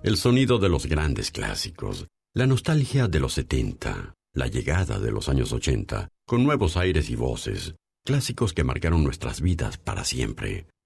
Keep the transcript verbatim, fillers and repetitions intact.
El sonido de los grandes clásicos, la nostalgia de los setenta, la llegada de los años ochenta, con nuevos aires y voces, clásicos que marcaron nuestras vidas para siempre.